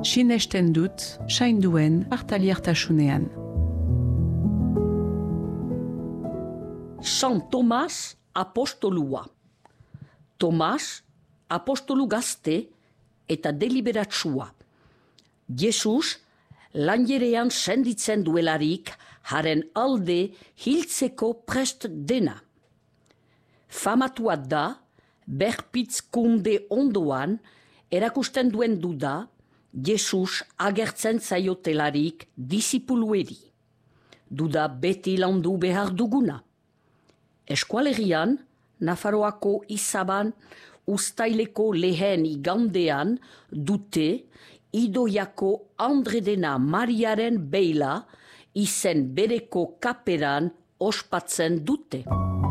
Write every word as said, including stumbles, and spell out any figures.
Sinesten dut, sainduen partaliertasunean. San Tomas apostolua. Tomas apostolu gazte eta deliberatsua. Jesus lanjerean senditzen duelarik haren alde hiltzeko prest dena. Famatua da, berpitz kunde ondoan, erakusten duen duda, Jesus agertzen zaiotelarik disipulueri. Duda beti landu behar duguna. Eskualerian, Nafarroako izaban ustaileko lehen igandean dute Idoiako Andredena Mariaren beila izen bereko kaperan ospatzen dute.